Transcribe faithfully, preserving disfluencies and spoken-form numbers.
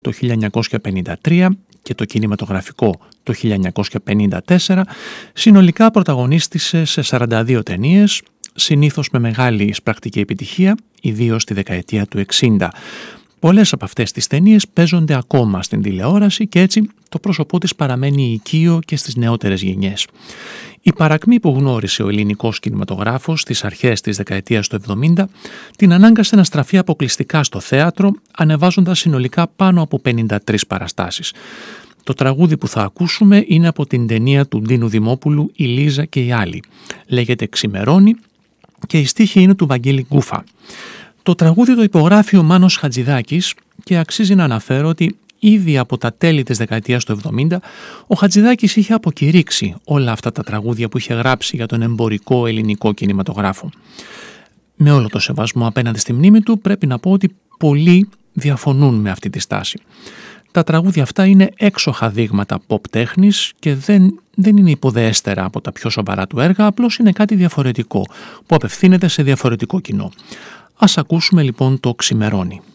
το χίλια εννιακόσια πενήντα τρία και το κινηματογραφικό το χίλια εννιακόσια πενήντα τέσσερα, συνολικά πρωταγωνίστησε σε σαράντα δύο ταινίες, συνήθως με μεγάλη εισπρακτική επιτυχία, ιδίως στη δεκαετία του εξήντα. Πολλές από αυτές τις ταινίες παίζονται ακόμα στην τηλεόραση και έτσι το πρόσωπό της παραμένει οικείο και στις νεότερες γενιές. Η παρακμή που γνώρισε ο ελληνικός κινηματογράφος στις αρχές της δεκαετίας του εβδομήντα την ανάγκασε να στραφεί αποκλειστικά στο θέατρο, ανεβάζοντας συνολικά πάνω από πενήντα τρεις παραστάσεις. Το τραγούδι που θα ακούσουμε είναι από την ταινία του Ντίνου Δημόπουλου «Η Λίζα και οι άλλοι». Λέγεται «Ξημερώνει» και η στίχη είναι του Βαγγέλη Γκούφα. Το τραγούδι το υπογράφει ο Μάνος Χατζηδάκης και αξίζει να αναφέρω ότι ήδη από τα τέλη της δεκαετίας του εβδομήντα ο Χατζηδάκης είχε αποκηρύξει όλα αυτά τα τραγούδια που είχε γράψει για τον εμπορικό ελληνικό κινηματογράφο. Με όλο το σεβασμό απέναντι στη μνήμη του πρέπει να πω ότι πολλοί διαφωνούν με αυτή τη στάση. Τα τραγούδια αυτά είναι έξοχα δείγματα pop τέχνης και δεν, δεν είναι υποδέστερα από τα πιο σοβαρά του έργα, απλώς είναι κάτι διαφορετικό που απευθύνεται σε διαφορετικό κοινό. Ας ακούσουμε λοιπόν το «Ξημερώνει».